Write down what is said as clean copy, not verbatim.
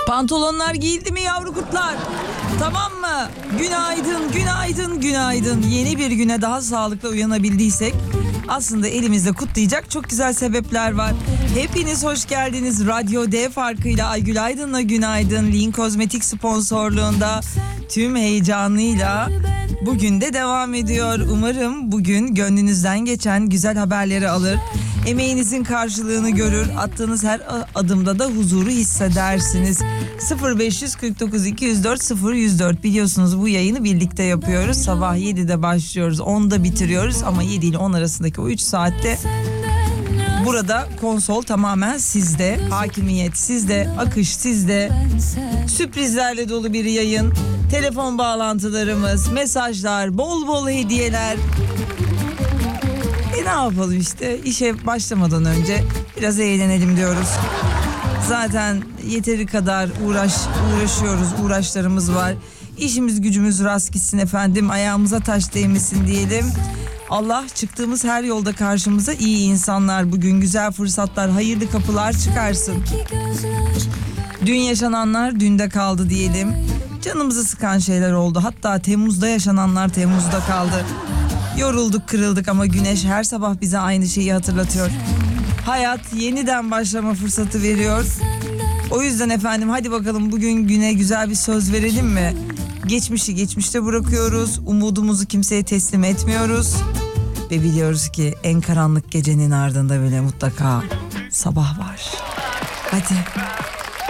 Pantolonlar giyildi mi yavru kurtlar? Tamam mı? Günaydın, günaydın, günaydın. Yeni bir güne daha sağlıklı uyanabildiysek aslında elimizde kutlayacak çok güzel sebepler var. Hepiniz hoş geldiniz. Radyo D farkıyla Aygül Aydın'la günaydın. Lean Kozmetik sponsorluğunda tüm heyecanıyla bugün de devam ediyor. Umarım bugün gönlünüzden geçen güzel haberleri alır. Emeğinizin karşılığını görür. Attığınız her adımda da huzuru hissedersiniz. 0549 204 0104 biliyorsunuz bu yayını birlikte yapıyoruz. Sabah 7'de başlıyoruz, 10'da bitiriyoruz ama 7 ile 10 arasındaki o 3 saatte burada konsol tamamen sizde, hakimiyet sizde, akış sizde. Sürprizlerle dolu bir yayın, telefon bağlantılarımız, mesajlar, bol bol hediyeler. Ne yapalım işte, işe başlamadan önce biraz eğlenelim diyoruz. Zaten yeteri kadar uğraşıyoruz, uğraşlarımız var. İşimiz gücümüz rast gitsin efendim, ayağımıza taş değmesin diyelim. Allah çıktığımız her yolda karşımıza iyi insanlar, bugün güzel fırsatlar, hayırlı kapılar çıkarsın. Dün yaşananlar dünde kaldı diyelim. Canımızı sıkan şeyler oldu. Hatta Temmuz'da yaşananlar Temmuz'da kaldı. Yorulduk, kırıldık ama güneş her sabah bize aynı şeyi hatırlatıyor. Hayat yeniden başlama fırsatı veriyor. O yüzden efendim hadi bakalım bugün güne güzel bir söz verelim mi? Geçmişi geçmişte bırakıyoruz. Umudumuzu kimseye teslim etmiyoruz. Ve biliyoruz ki en karanlık gecenin ardında bile mutlaka sabah var. Hadi.